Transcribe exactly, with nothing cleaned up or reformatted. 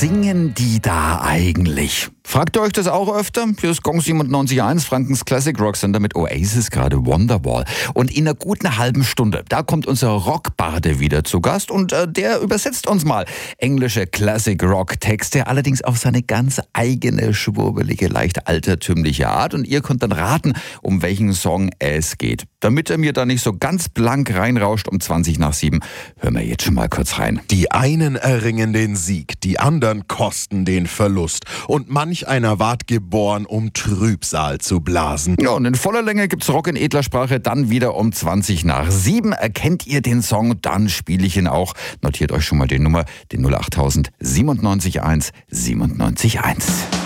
singen die da eigentlich? Fragt ihr euch das auch öfter? Hier ist Gong siebenundneunzig Komma eins, Frankens Classic Rock Sender mit Oasis, gerade Wonderwall. Und in einer guten halben Stunde, da kommt unser Rockbarde wieder zu Gast und äh, der übersetzt uns mal englische Classic Rock Texte, allerdings auf seine ganz eigene, schwurbelige, leicht altertümliche Art. Und ihr könnt dann raten, um welchen Song es geht. Damit er mir da nicht so ganz blank reinrauscht um zwanzig nach sieben, hören wir jetzt schon mal kurz rein. Die einen erringen den Sieg, die anderen kosten den Verlust. Und manch einer ward geboren, um Trübsal zu blasen. Ja, und in voller Länge gibt's Rock in edler Sprache dann wieder um zwanzig nach sieben. Erkennt ihr den Song, dann spiele ich ihn auch. Notiert euch schon mal die Nummer, den null acht null null siebenundneunzig Komma eins siebenundneunzig Komma eins.